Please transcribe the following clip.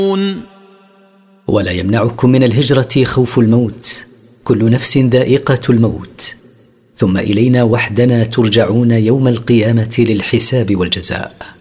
ولا يمنعكم من الهجرة خوف الموت، كل نفس ذائقة الموت، ثم إلينا وحدنا ترجعون يوم القيامة للحساب والجزاء.